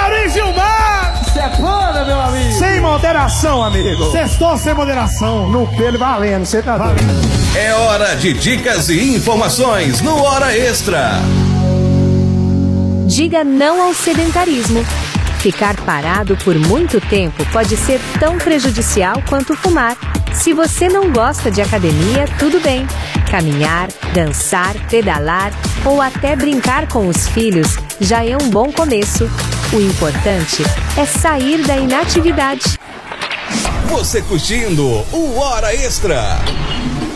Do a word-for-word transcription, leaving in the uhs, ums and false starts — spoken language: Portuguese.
Mauri Gilmar! Sepana, meu amigo! Sem moderação, amigo! Sextou sem moderação! No pelo valendo, você tá doido? É hora de dicas e informações no Hora Extra. Diga não ao sedentarismo. Ficar parado por muito tempo pode ser tão prejudicial quanto fumar. Se você não gosta de academia, tudo bem. Caminhar, dançar, pedalar ou até brincar com os filhos já é um bom começo. O importante é sair da inatividade. Você curtindo o Hora Extra.